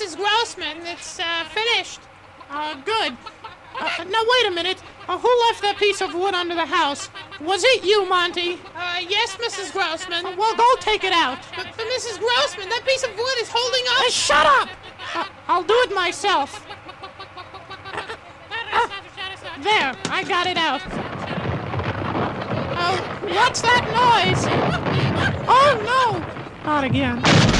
Mrs. Grossman. It's finished. Good. Now, wait a minute. Who left that piece of wood under the house? Was it you, Monty? Yes, Mrs. Grossman. Well, go take it out. But Mrs. Grossman, that piece of wood is holding up. Shut up! I'll do it myself. There, I got it out. What's that noise? Oh, no! Not again.